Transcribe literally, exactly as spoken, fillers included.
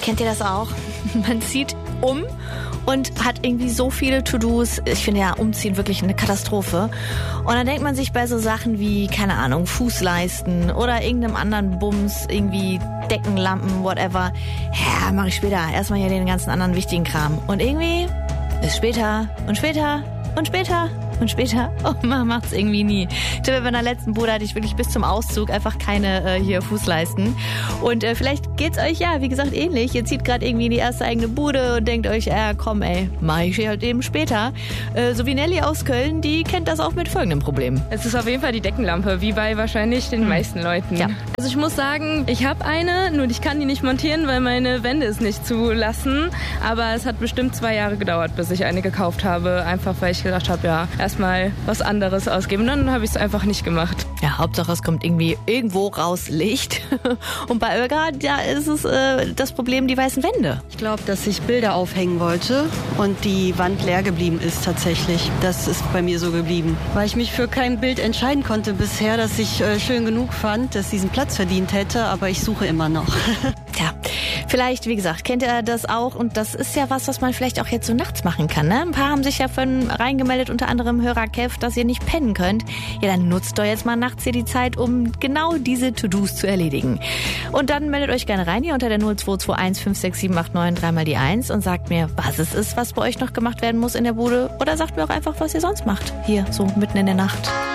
Kennt ihr das auch? Man zieht um und hat irgendwie so viele To-Dos. Ich finde ja Umziehen wirklich eine Katastrophe. Und dann denkt man sich bei so Sachen wie, keine Ahnung, Fußleisten oder irgendeinem anderen Bums, irgendwie Deckenlampen, whatever. Ja, mache ich später. Erstmal hier den ganzen anderen wichtigen Kram. Und irgendwie ist später und später und später und später, oh, man macht's irgendwie nie. Ich glaube, bei meiner letzten Bude hatte ich wirklich bis zum Auszug einfach keine äh, hier Fußleisten. Und äh, vielleicht geht's euch ja, wie gesagt, ähnlich. Ihr zieht gerade irgendwie in die erste eigene Bude und denkt euch, ja komm ey, mach ich halt eben später. Äh, so wie Nelly aus Köln, die kennt das auch mit folgendem Problem. Es ist auf jeden Fall die Deckenlampe, wie bei wahrscheinlich den hm. meisten Leuten. Ja. Also ich muss sagen, ich habe eine, nur ich kann die nicht montieren, weil meine Wände es nicht zulassen. Aber es hat bestimmt zwei Jahre gedauert, bis ich eine gekauft habe. Einfach weil ich gedacht habe, ja, erstmal was anderes ausgeben. Dann habe ich es einfach nicht gemacht. Ja, Hauptsache es kommt irgendwie irgendwo raus Licht. Und bei Olga, da ist es äh, das Problem, die weißen Wände. Ich glaube, dass ich Bilder aufhängen wollte und die Wand leer geblieben ist tatsächlich. Das ist bei mir so geblieben. Weil ich mich für kein Bild entscheiden konnte bisher, das ich äh, schön genug fand, dass diesen Platz verdient hätte, aber ich suche immer noch. Ja, vielleicht, wie gesagt, kennt ihr das auch und das ist ja was, was man vielleicht auch jetzt so nachts machen kann, ne? Ein paar haben sich ja von reingemeldet, unter anderem Hörer Kev, dass ihr nicht pennen könnt. Ja, dann nutzt doch jetzt mal nachts hier die Zeit, um genau diese To-Dos zu erledigen. Und dann meldet euch gerne rein hier unter der null zwei zwei eins fünf sechs sieben acht neun drei mal die eins und sagt mir, was es ist, was bei euch noch gemacht werden muss in der Bude oder sagt mir auch einfach, was ihr sonst macht, hier so mitten in der Nacht.